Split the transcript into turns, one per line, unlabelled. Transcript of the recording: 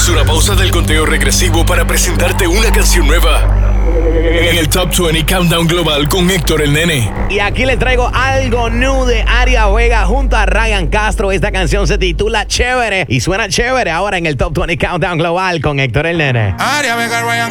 Hacemos una pausa del conteo regresivo para presentarte una canción nueva en el Top 20 Countdown Global con Héctor el Nene.
Y aquí les traigo algo new de Aria Vega junto a Ryan Castro. Esta canción se titula Chévere y suena chévere ahora en el Top 20 Countdown Global con Héctor el Nene.
Aria Vega, Ryan